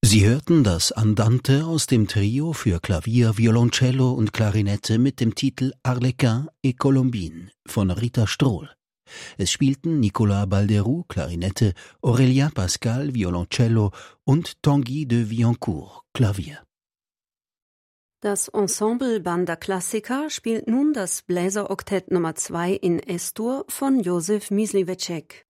Sie hörten das Andante aus dem Trio für Klavier, Violoncello und Klarinette mit dem Titel Arlequin et Colombine von Rita Strohl. Es spielten Nicolas Balderoux, Klarinette, Aurélien Pascal, Violoncello und Tanguy de Villancourt, Klavier. Das Ensemble Banda Classica spielt nun das Bläseroktett Nummer 2 in S-Dur von Josef Mysliveček.